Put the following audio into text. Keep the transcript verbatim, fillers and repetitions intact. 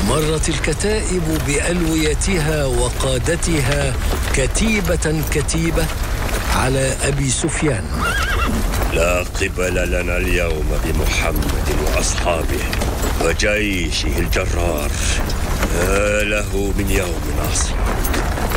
مرت الكتائب بألويتها وقادتها كتيبة كتيبة على أبي سفيان. لا قبل لنا اليوم بمحمد وأصحابه وجيشه الجرار، ما له من يوم عصيب.